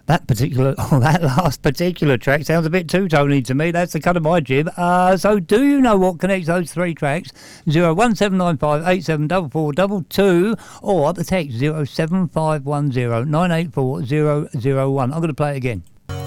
That last particular track sounds a bit two-tony to me. That's the cut of my jib. So do you know what connects those three tracks? 01795 874422 or the text 07510 984 001. I'm going to play it again.